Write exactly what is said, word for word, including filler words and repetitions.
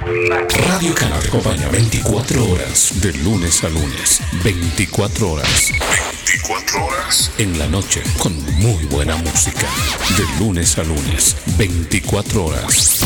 Radio Cana te acompaña veinticuatro horas, de lunes a lunes. veinticuatro horas. veinticuatro horas. En la noche, con muy buena música. De lunes a lunes. veinticuatro horas.